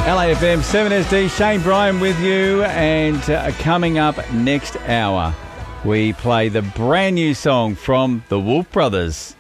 LAFM 7SD, Shane Bryan with you, and coming up next hour, we play the brand new song from the Wolf Brothers.